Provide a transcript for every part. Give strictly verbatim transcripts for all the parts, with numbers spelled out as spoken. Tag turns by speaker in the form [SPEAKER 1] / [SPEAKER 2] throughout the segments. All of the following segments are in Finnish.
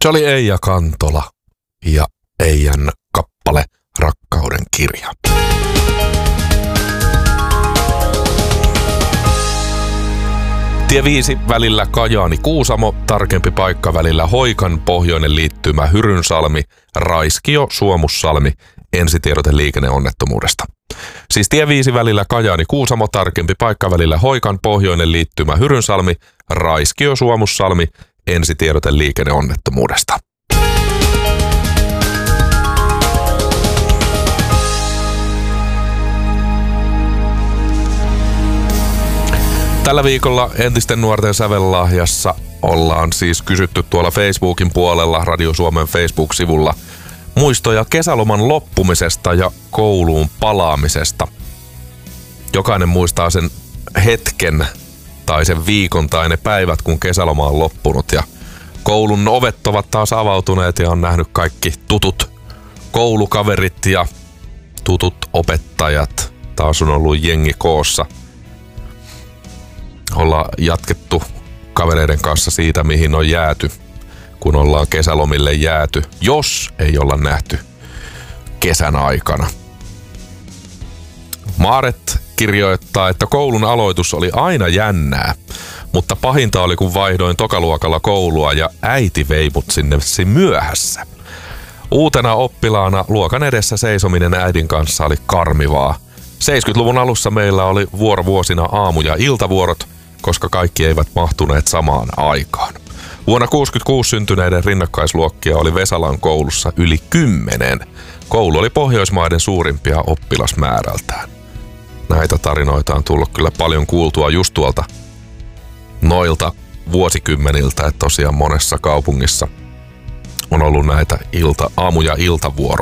[SPEAKER 1] Se oli Eija Kantola ja Eijan kappale Rakkauden kirja. Tie viisi välillä Kajaani-Kuusamo, tarkempi paikka välillä Hoikan pohjoinen liittymä Hyrynsalmi, Raiskio, Suomussalmi, ensitiedote liikenneonnettomuudesta. Siis tie viisi välillä Kajaani-Kuusamo, tarkempi paikka välillä Hoikan pohjoinen liittymä Hyrynsalmi, Raiskio, Suomussalmi, ensitiedote liikenneonnettomuudesta. Tällä viikolla entisten nuorten sävellahjassa ollaan siis kysytty tuolla Facebookin puolella, Radio Suomen Facebook-sivulla, muistoja kesäloman loppumisesta ja kouluun palaamisesta. Jokainen muistaa sen hetken tai sen viikon tai ne päivät, kun kesäloma on loppunut ja koulun ovet ovat taas avautuneet ja on nähnyt kaikki tutut koulukaverit ja tutut opettajat. Taas on ollut jengi koossa. Ollaan jatkettu kavereiden kanssa siitä, mihin on jääty, kun ollaan kesälomille jääty, jos ei olla nähty kesän aikana. Maaret kirjoittaa, että koulun aloitus oli aina jännää, mutta pahinta oli, kun vaihdoin tokaluokalla koulua ja äiti vei mut sinne myöhässä. Uutena oppilaana luokan edessä seisominen äidin kanssa oli karmivaa. seitsemänkymmentäluvun alussa meillä oli vuorovuosina aamu- ja iltavuorot, koska kaikki eivät mahtuneet samaan aikaan. Vuonna kuusikymmentäkuusi syntyneiden rinnakkaisluokkia oli Vesalan koulussa yli kymmenen. Koulu oli Pohjoismaiden suurimpia oppilasmäärältään. Näitä tarinoita on tullut kyllä paljon kuultua just tuolta noilta vuosikymmeniltä, että tosiaan monessa kaupungissa on ollut näitä ilta, aamu- ja iltavuoro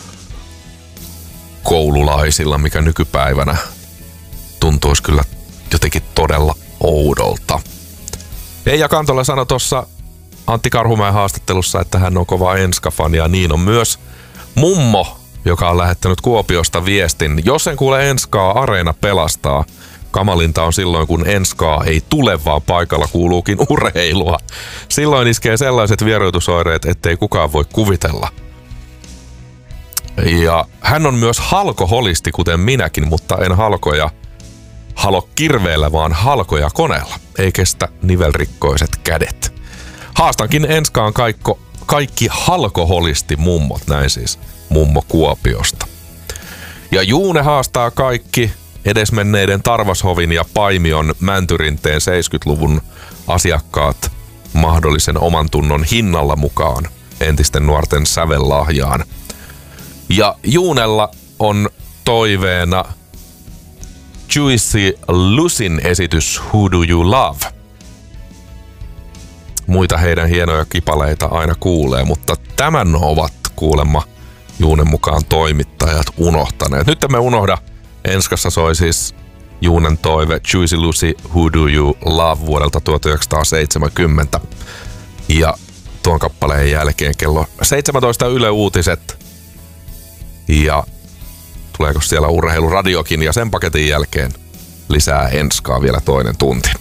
[SPEAKER 1] koululaisilla, mikä nykypäivänä tuntuisi kyllä jotenkin todella oudolta. Eija Kantola sanoi tuossa Antti Karhumäen haastattelussa, että hän on kova Enska-fani ja niin on myös mummo, joka on lähettänyt Kuopiosta viestin. Jos en kuule Enskaa, Areena pelastaa. Kamalinta on silloin, kun Enskaa ei tule, vaan paikalla kuuluukin urheilua. Silloin iskee sellaiset vieroitusoireet, ettei kukaan voi kuvitella. Ja hän on myös halkoholisti, kuten minäkin, mutta en halkoja halo kirveellä, vaan halkoja koneella. Ei kestä nivelrikkoiset kädet. Haastankin Enskaan kaikko, kaikki halkoholisti mummot, näin siis mummo Kuopiosta. Ja Juune haastaa kaikki edesmenneiden Tarvashovin ja Paimion Mäntyrinteen seitsemänkymmentäluvun asiakkaat mahdollisen oman tunnon hinnalla mukaan entisten nuorten sävellahjaan. Ja Juunella on toiveena Juicy Lucyn esitys Who Do You Love? Muita heidän hienoja kipaleita aina kuulee, mutta tämän ovat kuulemma Juunen mukaan toimittajat unohtaneet. Nyt emme unohda. Enskassa soi siis Juunen toive Juicy Lucy Who Do You Love vuodelta tuhatyhdeksänsataaseitsemänkymmentä. Ja tuon kappaleen jälkeen kello seitsemäntoista Yle Uutiset. Ja tuleeko siellä urheiluradiokin ja sen paketin jälkeen lisää Enskaa vielä toinen tunti.